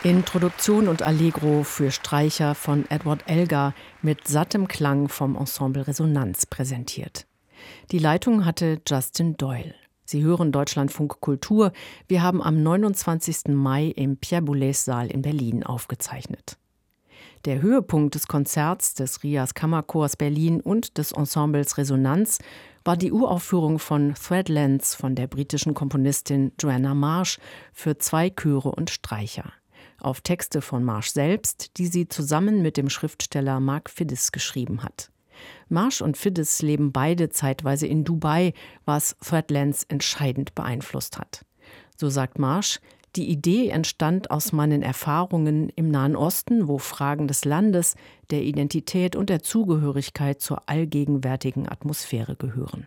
Introduktion und Allegro für Streicher von Edward Elgar mit sattem Klang vom Ensemble Resonanz präsentiert. Die Leitung hatte Justin Doyle. Sie hören Deutschlandfunk Kultur. Wir haben am 29. Mai im Pierre Boulez Saal in Berlin aufgezeichnet. Der Höhepunkt des Konzerts des RIAS Kammerchors Berlin und des Ensembles Resonanz war die Uraufführung von Threadlands von der britischen Komponistin Joanna Marsh für 2 Chöre und Streicher. Auf Texte von Marsh selbst, die sie zusammen mit dem Schriftsteller Mark Fides geschrieben hat. Marsh und Fides leben beide zeitweise in Dubai, was Threadlands entscheidend beeinflusst hat. So sagt Marsh: Die Idee entstand aus meinen Erfahrungen im Nahen Osten, wo Fragen des Landes, der Identität und der Zugehörigkeit zur allgegenwärtigen Atmosphäre gehören.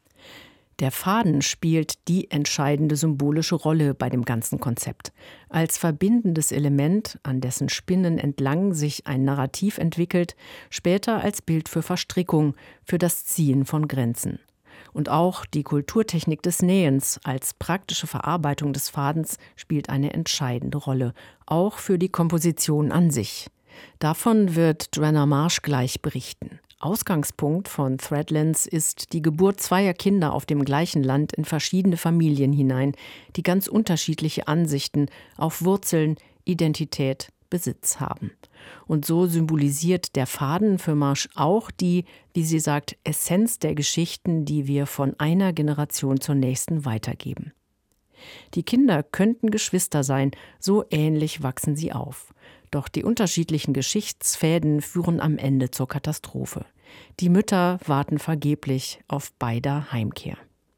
Der Faden spielt die entscheidende symbolische Rolle bei dem ganzen Konzept. Als verbindendes Element, an dessen Spinnen entlang sich ein Narrativ entwickelt, später als Bild für Verstrickung, für das Ziehen von Grenzen. Und auch die Kulturtechnik des Nähens als praktische Verarbeitung des Fadens spielt eine entscheidende Rolle, auch für die Komposition an sich. Davon wird Joanna Marsh gleich berichten. Ausgangspunkt von Threadlands ist die Geburt 2 Kinder auf dem gleichen Land in verschiedene Familien hinein, die ganz unterschiedliche Ansichten auf Wurzeln, Identität, Besitz haben. Und so symbolisiert der Faden für Marsh auch die, wie sie sagt, Essenz der Geschichten, die wir von einer Generation zur nächsten weitergeben. Die Kinder könnten Geschwister sein, so ähnlich wachsen sie auf. Doch die unterschiedlichen Geschichtsfäden führen am Ende zur Katastrophe. Die Mütter warten vergeblich auf beider Heimkehr.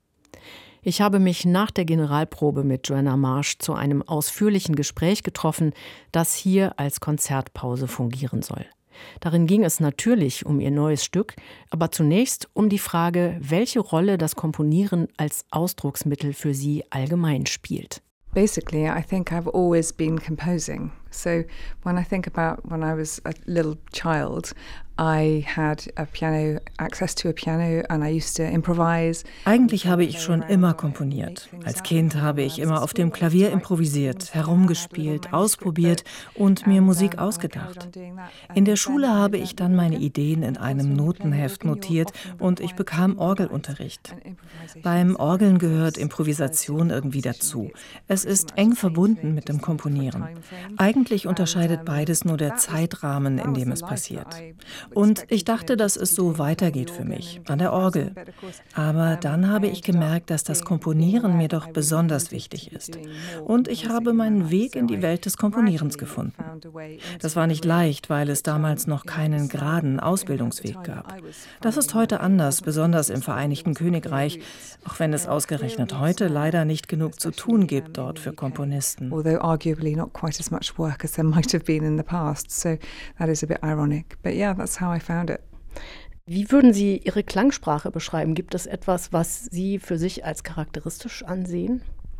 Ich habe mich nach der Generalprobe mit Joanna Marsh zu einem ausführlichen Gespräch getroffen, das hier als Konzertpause fungieren soll. Darin ging es natürlich um ihr neues Stück, aber zunächst um die Frage, welche Rolle das Komponieren als Ausdrucksmittel für sie allgemein spielt. Basically, I think I've always been composing. So when I think about when I was a little child, I had access to a piano and I used to improvise. Eigentlich habe ich schon immer komponiert. Als Kind habe ich immer auf dem Klavier improvisiert, herumgespielt, ausprobiert und mir Musik ausgedacht. In der Schule habe ich dann meine Ideen in einem Notenheft notiert und ich bekam Orgelunterricht. Beim Orgeln gehört Improvisation irgendwie dazu. Es ist eng verbunden mit dem Komponieren. Eigentlich unterscheidet beides nur der Zeitrahmen, in dem es passiert. Und ich dachte, dass es so weitergeht für mich, an der Orgel. Aber dann habe ich gemerkt, dass das Komponieren mir doch besonders wichtig ist. Und ich habe meinen Weg in die Welt des Komponierens gefunden. Das war nicht leicht, weil es damals noch keinen geraden Ausbildungsweg gab. Das ist heute anders, besonders im Vereinigten Königreich, auch wenn es ausgerechnet heute leider nicht genug zu tun gibt dort für Komponisten. Although arguably not quite as much work as there might have been in the past, so that is a bit ironic. But yeah, that's how I found it. Wie würden Sie Ihre Klangsprache beschreiben? Gibt es etwas, was Sie für sich als charakteristisch ansehen?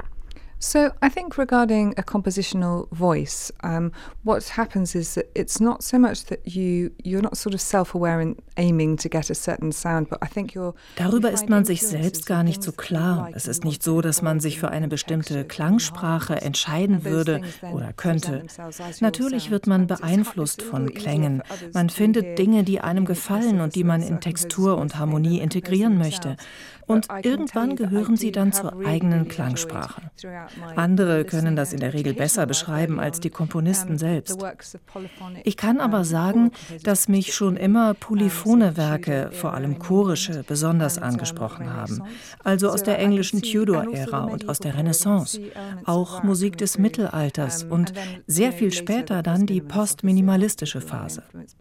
So I think regarding a compositional voice, what happens is that it's not so much that you're not sort of self-aware in aiming to get a certain sound, but I think Darüber ist man sich selbst gar nicht so klar. Es ist nicht so, dass man sich für eine bestimmte Klangsprache entscheiden würde oder könnte. Natürlich wird man beeinflusst von Klängen. Man findet Dinge, die einem gefallen und die man in Textur und Harmonie integrieren möchte. Und irgendwann gehören sie dann zur eigenen Klangsprache. Andere können das in der Regel besser beschreiben als die Komponisten selbst. Ich kann aber sagen, dass mich schon immer polyphone Werke, vor allem chorische, besonders angesprochen haben. Also aus der englischen Tudor-Ära und aus der Renaissance. Auch Musik des Mittelalters und sehr viel später dann die postminimalistische Phase.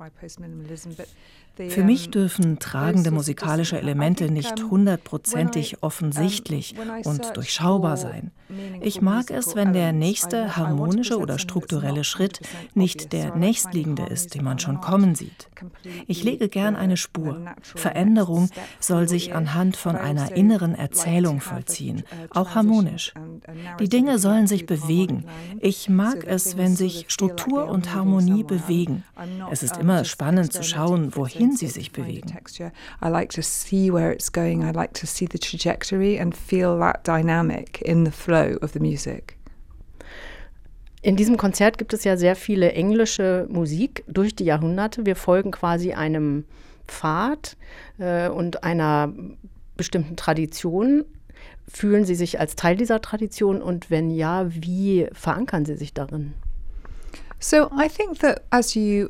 Für mich dürfen tragende musikalische Elemente nicht 100%ig offensichtlich und durchschaubar sein. Ich mag es, wenn der nächste harmonische oder strukturelle Schritt nicht der nächstliegende ist, den man schon kommen sieht. Ich lege gern eine Spur. Veränderung soll sich anhand von einer inneren Erzählung vollziehen, auch harmonisch. Die Dinge sollen sich bewegen. Ich mag es, wenn sich Struktur und Harmonie bewegen. Es ist immer spannend zu schauen, wohin sie sich bewegen. I like to see where it's going. I like to see the trajectory and feel that dynamic in the flow of the music. In diesem Konzert gibt es ja sehr viele englische Musik durch die Jahrhunderte. Wir folgen quasi einem Pfad und einer bestimmten Tradition. Fühlen Sie sich als Teil dieser Tradition und wenn ja, wie verankern Sie sich darin? So I think that as you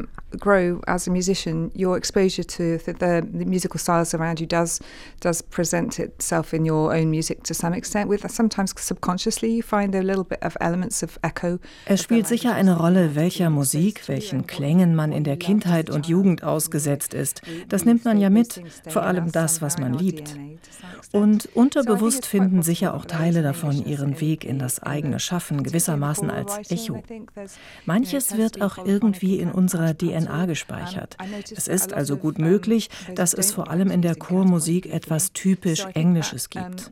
grow as a musician, your exposure to the musical styles around you does present itself in your own music to some extent. With sometimes subconsciously you find a little bit of elements of echo. Es spielt sicher eine Rolle, welcher Musik, welchen Klängen man in der Kindheit und Jugend ausgesetzt ist. Das nimmt man ja mit, vor allem das, was man liebt. Und unterbewusst finden sicher auch Teile davon ihren Weg in das eigene Schaffen, gewissermaßen als Echo. Manches wird auch irgendwie in unserer DNA gespeichert. Es ist also gut möglich, dass es vor allem in der Chormusik etwas typisch Englisches gibt.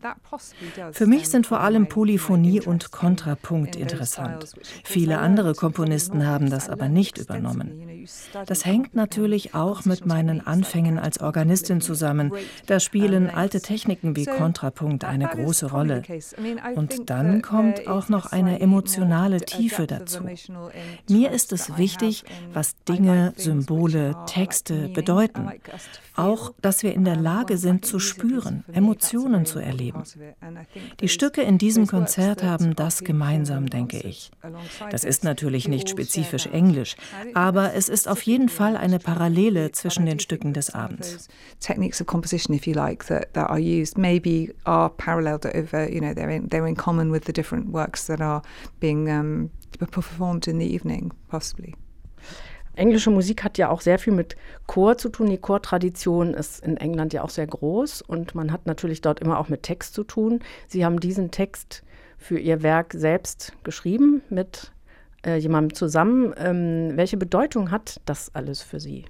Für mich sind vor allem Polyphonie und Kontrapunkt interessant. Viele andere Komponisten haben das aber nicht übernommen. Das hängt natürlich auch mit meinen Anfängen als Organistin zusammen. Da spielen alte Techniken wie Kontrapunkt eine große Rolle. Und dann kommt auch noch eine emotionale Tiefe dazu. Mir ist es wichtig, was Dinge, Symbole, Texte bedeuten. Auch, dass wir in der Lage sind zu spüren, Emotionen zu erleben. Die Stücke in diesem Konzert haben das gemeinsam, denke ich. Das ist natürlich nicht spezifisch englisch, aber es ist auf jeden Fall eine Parallele zwischen den Stücken des Abends. Techniques of composition, if you like, that are used maybe are paralleled over, you know, they're in common with the different works that are being performed in the evening, possibly. Englische Musik hat ja auch sehr viel mit Chor zu tun. Die Chortradition ist in England ja auch sehr groß und man hat natürlich dort immer auch mit Text zu tun. Sie haben diesen Text für Ihr Werk selbst geschrieben mit jemandem zusammen. Welche Bedeutung hat das alles für Sie?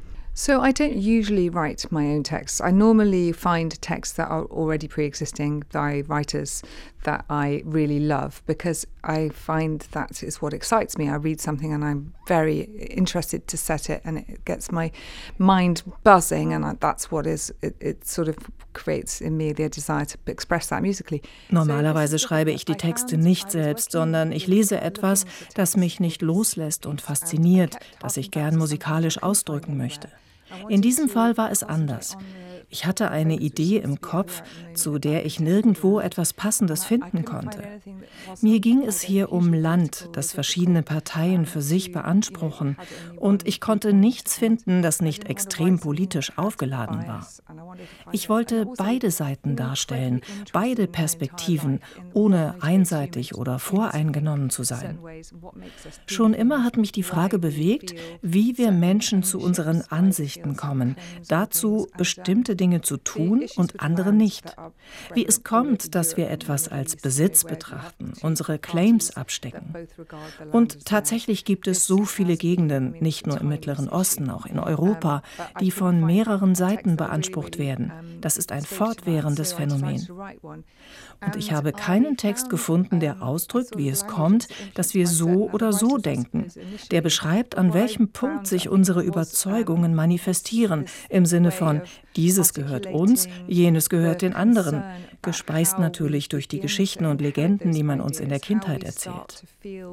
So I don't usually write my own texts. I normally find texts that are already pre-existing by writers that I really love because I find that is what excites me. I read something and I'm very interested to set it and it gets my mind buzzing and that's what it sort of creates in me the desire to express that musically. Normalerweise schreibe ich die Texte nicht selbst, sondern ich lese etwas, das mich nicht loslässt und fasziniert, das ich gern musikalisch ausdrücken möchte. In diesem Fall war es anders. Ich hatte eine Idee im Kopf, zu der ich nirgendwo etwas Passendes finden konnte. Mir ging es hier um Land, das verschiedene Parteien für sich beanspruchen, und ich konnte nichts finden, das nicht extrem politisch aufgeladen war. Ich wollte beide Seiten darstellen, beide Perspektiven, ohne einseitig oder voreingenommen zu sein. Schon immer hat mich die Frage bewegt, wie wir Menschen zu unseren Ansichten kommen, dazu bestimmte Dinge zu tun und andere nicht. Wie es kommt, dass wir etwas als Besitz betrachten, unsere Claims abstecken. Und tatsächlich gibt es so viele Gegenden, nicht nur im Mittleren Osten, auch in Europa, die von mehreren Seiten beansprucht werden. Das ist ein fortwährendes Phänomen. Und ich habe keinen Text gefunden, der ausdrückt, wie es kommt, dass wir so oder so denken. Der beschreibt, an welchem Punkt sich unsere Überzeugungen manifestieren, im Sinne von, dieses gehört uns, jenes gehört den anderen, gespeist natürlich durch die Geschichten und Legenden, die man uns in der Kindheit erzählt.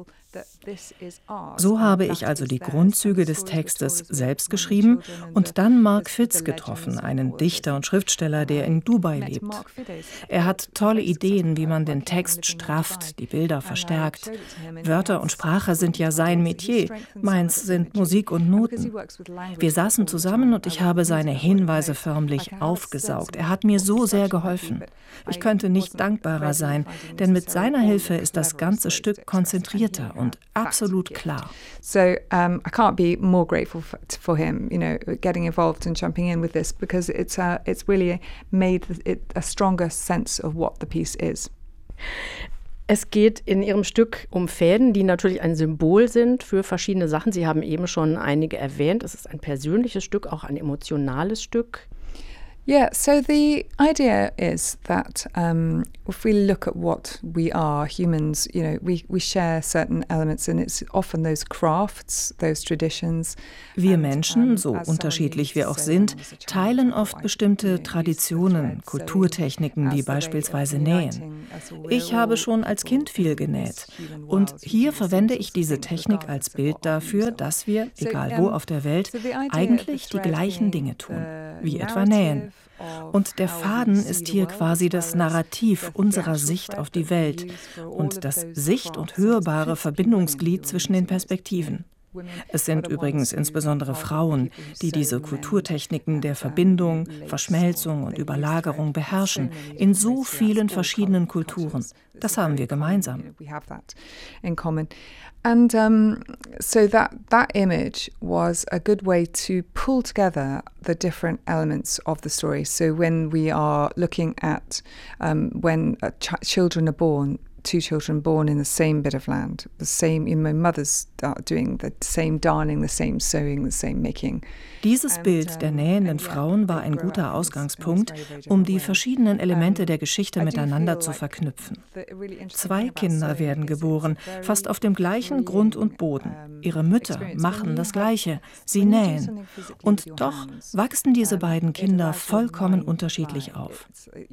So habe ich also die Grundzüge des Textes selbst geschrieben und dann Mark Fitz getroffen, einen Dichter und Schriftsteller, der in Dubai lebt. Er hat tolle Ideen, wie man den Text strafft, die Bilder verstärkt. Wörter und Sprache sind ja sein Metier, meins sind Musik und Noten. Wir saßen zusammen und ich habe seine Hinweise förmlich aufgesaugt. Er hat mir so sehr geholfen. Ich könnte nicht dankbarer sein, denn mit seiner Hilfe ist das ganze Stück konzentrierter und absolut klar. So I can't be more grateful for him, you know, getting involved and jumping in with this because it's really made it a stronger sense of what the piece is. Es geht in Ihrem Stück um Fäden, die natürlich ein Symbol sind für verschiedene Sachen. Sie haben eben schon einige erwähnt. Es ist ein persönliches Stück, auch ein emotionales Stück. Yeah, so the idea is that if we look at what we are, humans, we share certain elements, and it's often those crafts, those traditions. Wir Menschen, so unterschiedlich wir auch sind, teilen oft bestimmte Traditionen, Kulturtechniken wie beispielsweise Nähen. Ich habe schon als Kind viel genäht. Und hier verwende ich diese Technik als Bild dafür, dass wir, egal wo auf der Welt, eigentlich die gleichen Dinge tun, wie etwa nähen. Und der Faden ist hier quasi das Narrativ unserer Sicht auf die Welt und das sicht- und hörbare Verbindungsglied zwischen den Perspektiven. Es sind übrigens insbesondere Frauen, die diese Kulturtechniken der Verbindung, Verschmelzung und Überlagerung beherrschen, in so vielen verschiedenen Kulturen. Das haben wir gemeinsam. And so that image was a good way to pull together the different elements of the story. So when we are looking at when children are born, two children born in the same bit of land, the same, my mother's doing the same darning, the same sewing, the same making. Dieses Bild der nähenden Frauen war ein guter Ausgangspunkt, um die verschiedenen Elemente der Geschichte miteinander zu verknüpfen. 2 Kinder werden geboren, fast auf dem gleichen Grund und Boden. Ihre Mütter machen das Gleiche, sie nähen. Und doch wachsen diese beiden Kinder vollkommen unterschiedlich auf.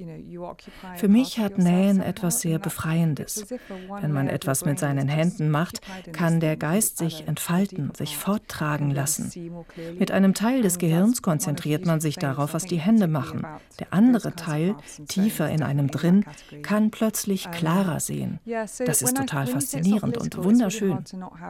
Für mich hat Nähen etwas sehr Befreiendes. Wenn man etwas mit seinen Händen macht, kann der Geist sich entfalten, sich forttragen lassen. Mit einem Teil des Gehirns konzentriert man sich darauf, was die Hände machen. Der andere Teil, tiefer in einem drin, kann plötzlich klarer sehen. Das ist total faszinierend und wunderschön.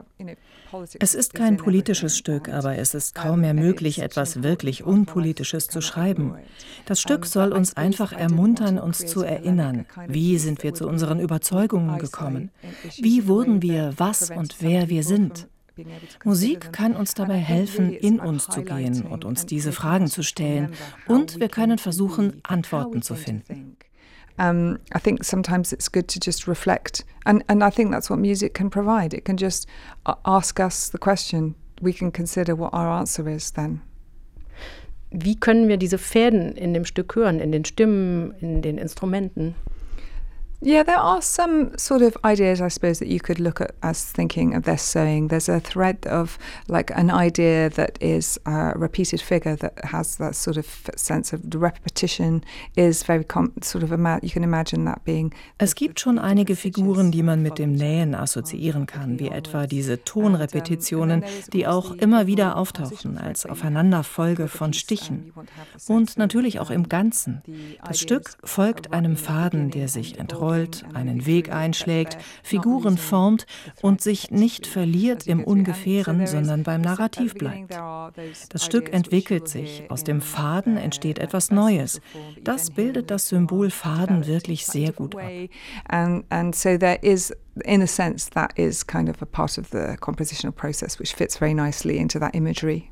Es ist kein politisches Stück, aber es ist kaum mehr möglich, etwas wirklich Unpolitisches zu schreiben. Das Stück soll uns einfach ermuntern, uns zu erinnern, wie sind wir zu unseren Überzeugungen gekommen? Wie wurden wir, was und wer wir sind? Musik kann uns dabei helfen, in uns zu gehen und uns diese Fragen zu stellen. Und wir können versuchen, Antworten zu finden. I think sometimes it's good to just reflect. And I think that's what music can provide. It can just ask us the question. We can consider what our answer is then. Wie können wir diese Fäden in dem Stück hören, in den Stimmen, in den Instrumenten? Yeah, there are some sort of ideas, I suppose, that you could look at as thinking of this sewing. There's a thread of like an idea that is a repeated figure that has that sort of sense of the repetition is very sort of you can imagine that being. Es gibt schon einige Figuren, die man mit dem Nähen assoziieren kann, wie etwa diese Tonrepetitionen, die auch immer wieder auftauchen als Aufeinanderfolge von Stichen. Und natürlich auch im Ganzen. Das Stück folgt einem Faden, der sich entrollt, einen Weg einschlägt, Figuren formt und sich nicht verliert im Ungefähren, sondern beim Narrativ bleibt. Das Stück entwickelt sich, aus dem Faden entsteht etwas Neues. Das bildet das Symbol Faden wirklich sehr gut ab. And so there is, in a sense, that is kind of a part of the compositional process, which fits very nicely into that imagery.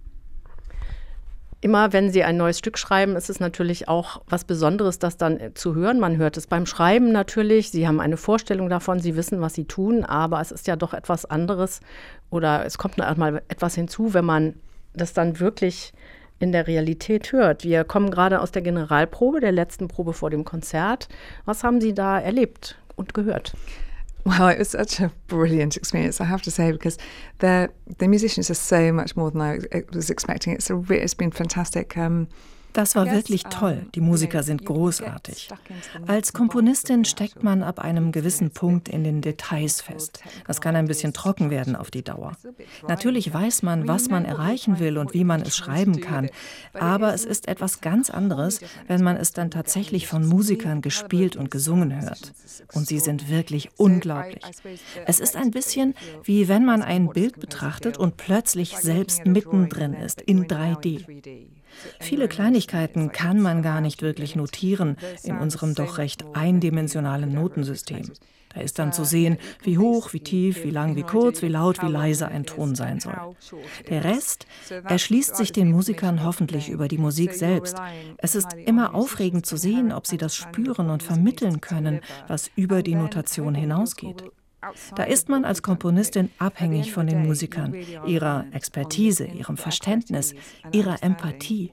Immer wenn Sie ein neues Stück schreiben, ist es natürlich auch was Besonderes, das dann zu hören. Man hört es beim Schreiben natürlich. Sie haben eine Vorstellung davon, Sie wissen, was Sie tun, aber es ist ja doch etwas anderes oder es kommt noch mal etwas hinzu, wenn man das dann wirklich in der Realität hört. Wir kommen gerade aus der Generalprobe, der letzten Probe vor dem Konzert. Was haben Sie da erlebt und gehört? Well, it was such a brilliant experience, I have to say, because the musicians are so much more than I was expecting. It's been fantastic. Das war wirklich toll. Die Musiker sind großartig. Als Komponistin steckt man ab einem gewissen Punkt in den Details fest. Das kann ein bisschen trocken werden auf die Dauer. Natürlich weiß man, was man erreichen will und wie man es schreiben kann. Aber es ist etwas ganz anderes, wenn man es dann tatsächlich von Musikern gespielt und gesungen hört. Und sie sind wirklich unglaublich. Es ist ein bisschen wie wenn man ein Bild betrachtet und plötzlich selbst mittendrin ist, in 3D. Viele Kleinigkeiten kann man gar nicht wirklich notieren in unserem doch recht eindimensionalen Notensystem. Da ist dann zu sehen, wie hoch, wie tief, wie lang, wie kurz, wie laut, wie leise ein Ton sein soll. Der Rest erschließt sich den Musikern hoffentlich über die Musik selbst. Es ist immer aufregend zu sehen, ob sie das spüren und vermitteln können, was über die Notation hinausgeht. Da ist man als Komponistin abhängig von den Musikern, ihrer Expertise, ihrem Verständnis, ihrer Empathie.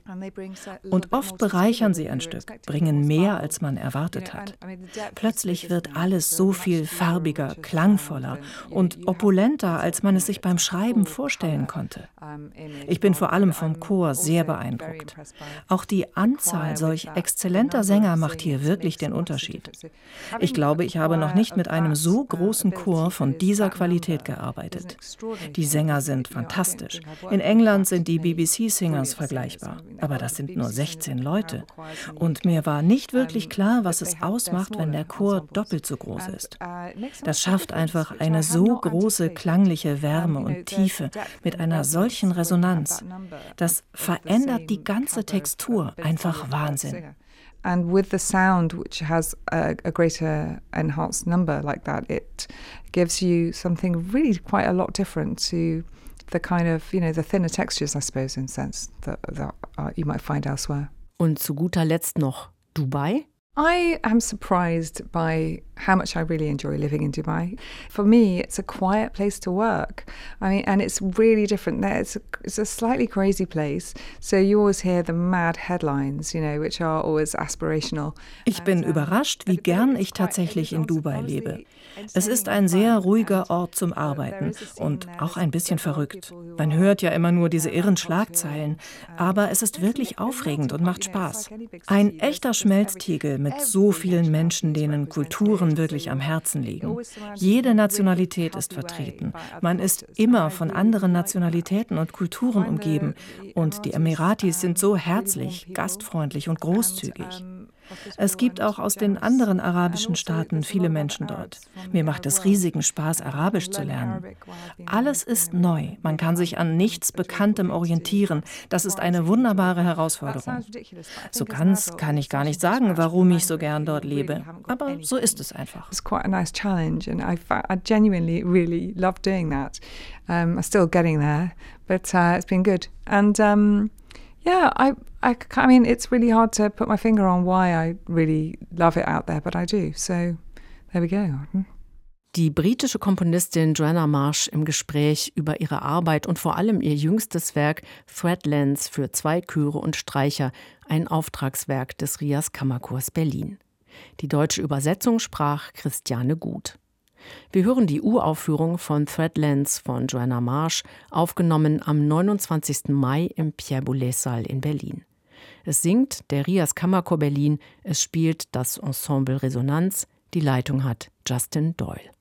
Und oft bereichern sie ein Stück, bringen mehr, als man erwartet hat. Plötzlich wird alles so viel farbiger, klangvoller und opulenter, als man es sich beim Schreiben vorstellen konnte. Ich bin vor allem vom Chor sehr beeindruckt. Auch die Anzahl solch exzellenter Sänger macht hier wirklich den Unterschied. Ich glaube, ich habe noch nicht mit einem so großen Chor von dieser Qualität gearbeitet. Die Sänger sind fantastisch. In England sind die BBC Singers vergleichbar, aber das sind nur 16 Leute. Und mir war nicht wirklich klar, was es ausmacht, wenn der Chor doppelt so groß ist. Das schafft einfach eine so große klangliche Wärme und Tiefe mit einer solchen Resonanz. Das verändert die ganze Textur. Einfach Wahnsinn. And with the sound, which has a greater enhanced number like that, it gives you something really quite a lot different to the kind of, the thinner textures, I suppose, in a sense that you might find elsewhere. Und zu guter Letzt noch Dubai. I am surprised by how much I really enjoy living in Dubai. For me, it's a quiet place to work. And it's really different there. It's a slightly crazy place. So you always hear the mad headlines, which are always aspirational. Ich bin überrascht, wie gern ich tatsächlich in Dubai lebe. Es ist ein sehr ruhiger Ort zum Arbeiten und auch ein bisschen verrückt. Man hört ja immer nur diese irren Schlagzeilen, aber es ist wirklich aufregend und macht Spaß. Ein echter Schmelztiegel mit so vielen Menschen, denen Kulturen wirklich am Herzen liegen. Jede Nationalität ist vertreten. Man ist immer von anderen Nationalitäten und Kulturen umgeben. Und die Emiratis sind so herzlich, gastfreundlich und großzügig. Es gibt auch aus den anderen arabischen Staaten viele Menschen dort. Mir macht es riesigen Spaß, Arabisch zu lernen. Alles ist neu. Man kann sich an nichts Bekanntem orientieren. Das ist eine wunderbare Herausforderung. So ganz kann ich gar nicht sagen, warum ich so gern dort lebe. Aber so ist es einfach. It's quite a nice challenge and I genuinely really love doing that. I'm still getting there, but it's been good. And yeah, I mean, it's really hard to put my finger on why I really love it out there, but I do. So, there we go. Die britische Komponistin Joanna Marsh im Gespräch über ihre Arbeit und vor allem ihr jüngstes Werk Threadlands für 2 Chöre und Streicher, ein Auftragswerk des RIAS Kammerchors Berlin. Die deutsche Übersetzung sprach Christiane Gut. Wir hören die Uraufführung von Threadlands von Joanna Marsh, aufgenommen am 29. Mai im Pierre-Boulez-Saal in Berlin. Es singt der RIAS Kammerchor Berlin, es spielt das Ensemble Resonanz, die Leitung hat Justin Doyle.